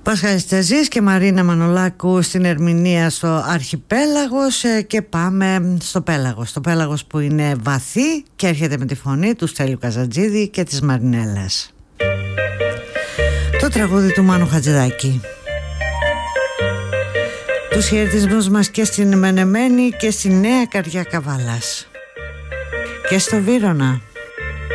Πασχάλης Τερζής και Μαρίνα Μανολάκου στην ερμηνεία στο Αρχιπέλαγος, και πάμε στο Πέλαγος. Το Πέλαγος που είναι βαθύ και έρχεται με τη φωνή του Στέλιου Καζατζίδη και της Μαρινέλας. Το τραγούδι του Μάνου Χατζηδάκη. Τους χαιρετισμούς μας και στην Μενεμένη και στη Νέα Καρδιά Καβάλας και στο Βύρωνα.